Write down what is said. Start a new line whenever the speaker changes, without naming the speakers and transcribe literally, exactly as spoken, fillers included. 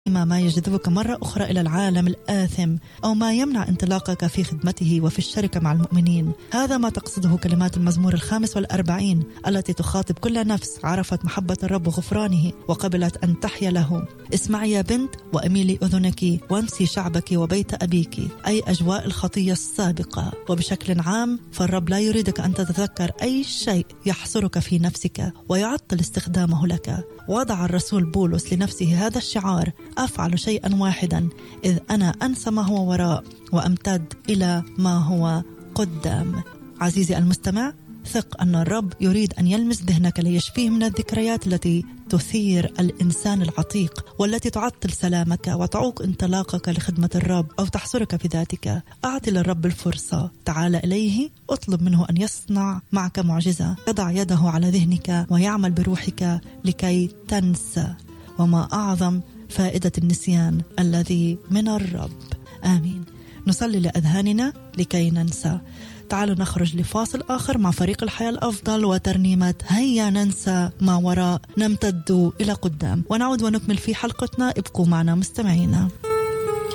ما يجذبك مرة أخرى إلى العالم الآثم أو ما يمنع انطلاقك في خدمته وفي الشركة مع المؤمنين. هذا ما تقصده كلمات المزمور الخامس والأربعين التي تخاطب كل نفس عرفت محبة الرب وغفرانه وقبلت أن تحيا له. اسمعي يا بنت وأميلي أذنك وانسي شعبك وبيت أبيك، أي أجواء الخطية السابقة. وبشكل عام فالرب لا يريدك أن تتذكر أي شيء يحصرك في نفسك ويعطل استخدامه لك. وضع الرسول بولس لنفسه هذا الشعار: أفعل شيئا واحدا إذ أنا أنسى ما هو وراء وأمتد إلى ما هو قدام. عزيزي المستمع، ثق أن الرب يريد أن يلمس ذهنك ليشفيه من الذكريات التي تثير الإنسان العتيق والتي تعطل سلامك وتعوق انطلاقك لخدمة الرب أو تحصرك في ذاتك. أعطي للرب الفرصة، تعال إليه، اطلب منه أن يصنع معك معجزة، يضع يده على ذهنك ويعمل بروحك لكي تنسى. وما أعظم فائدة النسيان الذي من الرب. آمين. نصلي لأذهاننا لكي ننسى. تعالوا نخرج لفاصل آخر مع فريق الحياة الأفضل وترنيمة هيا ننسى ما وراء نمتد إلى قدام، ونعود ونكمل في حلقتنا. ابقوا معنا مستمعينا.